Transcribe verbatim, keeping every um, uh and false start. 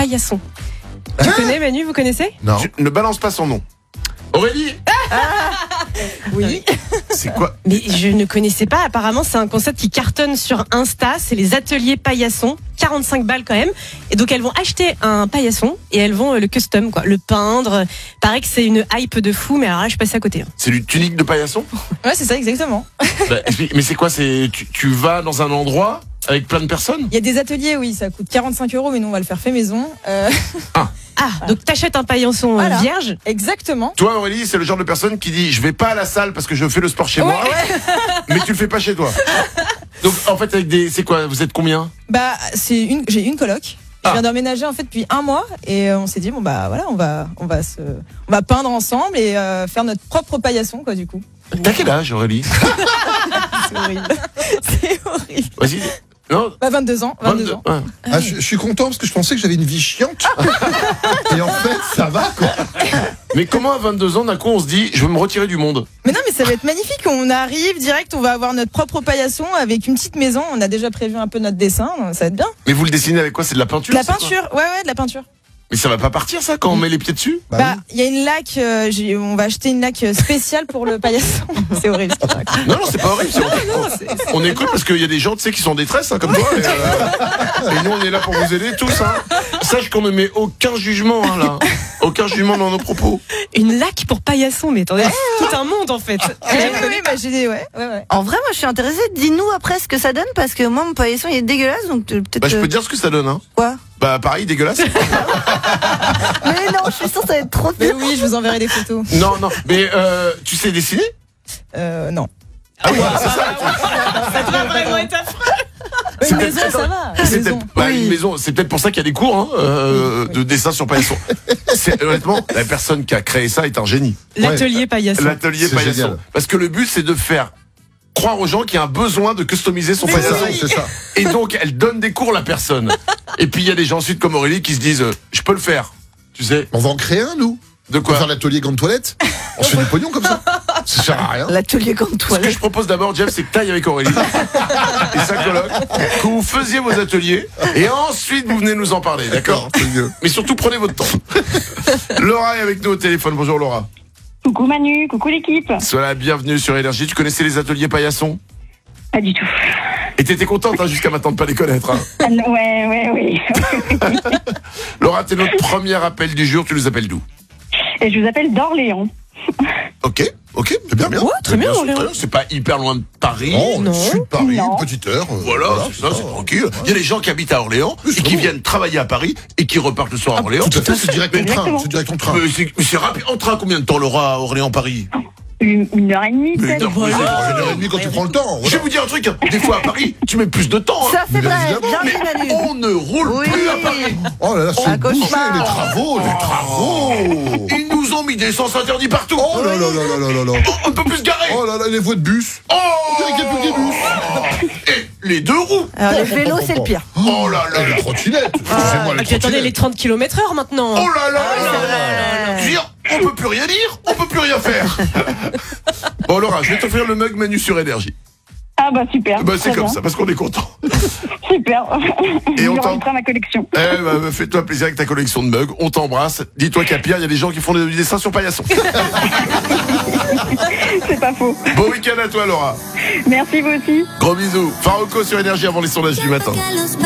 paillasson. Tu Hein connais Manu, vous connaissez? Non. Tu ne balance pas son nom. Aurélie, Oui. c'est quoi? Mais je ne connaissais pas, apparemment c'est un concept qui cartonne sur Insta, c'est les ateliers paillasson, quarante-cinq balles quand même. Et donc elles vont acheter un paillasson et elles vont euh, le custom, quoi, le peindre. Paraît que c'est une hype de fou, mais alors là je suis passée à côté. hein. C'est du tunique de paillasson? Ouais, c'est ça, exactement. Bah, explique- mais c'est quoi? C'est tu, tu vas dans un endroit avec plein de personnes? Il y a des ateliers, oui, ça coûte quarante-cinq euros, mais nous, on va le faire fait maison. Euh, Ah, donc t'achètes un paillasson euh, Voilà. vierge. exactement. Toi, Aurélie, c'est le genre de personne qui dit je vais pas à la salle parce que je fais le sport chez Ouais, moi, ouais. mais tu le fais pas chez toi. Donc en fait, avec des, c'est quoi? Vous êtes combien? Bah, c'est une, j'ai une coloc. Je Ah. viens d'emménager en fait depuis un mois et euh, on s'est dit bon bah voilà, on va, on va se, on va peindre ensemble et euh, faire notre propre paillasson quoi du coup. T'as quel âge, Aurélie? C'est horrible. C'est horrible. Vas-y. Non. Bah vingt-deux ans, vingt-deux ans. Ouais. Ah, je, je suis content parce que je pensais que j'avais une vie chiante. Et en fait, ça va quoi. Mais comment à vingt-deux ans, d'un coup, on se dit je veux me retirer du monde? Mais non, mais ça va être magnifique. On arrive direct, on va avoir notre propre paillasson avec une petite maison. On a déjà prévu un peu notre dessin, donc ça va être bien. Mais vous le dessinez avec quoi? C'est de la peinture? De la c'est quoi? peinture, ouais ouais, de la peinture. Mais ça va pas partir ça quand on met les pieds dessus? Bah, Bah, oui. il y a une laque. euh, j'ai- on va acheter une laque spéciale pour le paillasson. C'est horrible. ce que je raconte. Non, non, c'est pas horrible. c'est- On écoute parce qu'il y a des gens, tu sais, qui sont en détresse, hein, comme toi. Et, euh, et nous, on est là pour vous aider tous. Hein. Sache qu'on ne met aucun jugement, hein, là. Aucun jugement dans nos propos. Une laque pour paillasson, mais attendez, tout un monde en fait. Eh oui, oui, bah, j'ai des, ouais, ouais, ouais. En vrai, moi, je suis intéressée. Dis-nous après ce que ça donne, parce que moi, mon paillasson, il est dégueulasse, donc euh, peut-être. Bah, je peux euh, te dire ce que ça donne, hein. Quoi? Bah, pareil, dégueulasse. Mais non, je suis sûre que ça va être trop Mais bien. oui, je vous enverrai des photos. Non, non. Mais euh, tu sais dessiner? Euh, non. Ah oui, c'est ça. Ça doit vraiment être affreux. Une C'est maison, peut-être- ça va. C'est Une maison. peut-être bah, une maison. C'est peut-être pour ça qu'il y a des cours hein, euh, de dessin sur paillasson. C'est honnêtement la personne qui a créé ça est un génie. L'atelier paillasson. L'atelier C'est paillasson. génial. Parce que le but c'est de faire croire aux gens qu'il y a un besoin de customiser son Mais C'est ça, paillasson. c'est ça. Et donc elle donne des cours la personne. Et puis il y a des gens ensuite comme Aurélie qui se disent euh, je peux le faire. Tu sais On va en créer un, nous. de On va quoi? faire l'atelier grande toilette. On se fait du pognon comme ça. Ça sert à rien. L'atelier comme Ce que toilette. je propose d'abord, Jeff, c'est que t'ailles avec Aurélie et sa coloc, que vous faisiez vos ateliers, et ensuite vous venez nous en parler, d'accord? C'est mieux. Mais surtout prenez votre temps. Laura est avec nous au téléphone. Bonjour Laura. Coucou Manu, coucou l'équipe. Sois la bienvenue sur Énergie. Tu connaissais les ateliers paillasson? Pas du tout. Et t'étais contente hein, jusqu'à maintenant de pas les connaître. Hein. Ah, non, ouais, ouais, oui. Laura, t'es notre premier appel du jour. Tu nous appelles d'où? Et je vous appelle d'Orléans. Ok, ok, c'est bien, bien. Ouais, très bien, c'est Orléans. très bien. C'est pas hyper loin de Paris. Oh, Non. sud de Paris, Non. une petite heure. euh, Voilà, c'est ça, c'est tranquille. Il y a des gens qui habitent à Orléans Oui, et c'est qui bon. viennent travailler à Paris et qui repartent le soir à Orléans. Tout à fait, c'est direct en train. Exactement. C'est direct en train. Mais c'est, mais c'est rapide. En train, combien de temps, Laura, à Orléans-Paris? Une, une heure et demie, Mais peut-être. non, mais C'est c'est- une heure et demie quand tu prends le temps. Je vais vous dire un truc, hein. Des fois à Paris, tu mets plus de temps. hein. Ça, c'est Bien vrai. évidemment. Bien dit, Manu. On ne roule Oui. plus à Paris. Oh là là, Un c'est bouché, cauchemar. les travaux, les travaux. Ils nous ont mis des sens interdits partout. Oh là là là là là là là. On ne peut plus se garer. Oh là là, les voies de bus. Oh, On dirait qu'il n'y a plus que des bus. Et les deux roues. Alors, les vélos, c'est le pire. Oh là là Et là. les trottinettes. Excusez-moi, Ah, les puis attendez, trottinettes. les trente kilomètres heure maintenant. Oh là là c'est là là. vrai. Je veux dire, on peut plus rien dire, on peut plus rien faire. Bon Laura, je vais t'offrir le mug Manu sur Énergie. Ah bah super. Bah c'est très comme bien. ça, parce qu'on est content. Super. Et on Je t'en- rajoutera ma collection. Eh bah, fais-toi plaisir avec ta collection de mugs, on t'embrasse. Dis-toi qu'à Pierre, il y a des gens qui font des dessins sur paillasson. C'est pas faux. Bon week-end à toi Laura. Merci vous aussi. Gros bisous. Farouko sur Énergie avant les sondages du matin.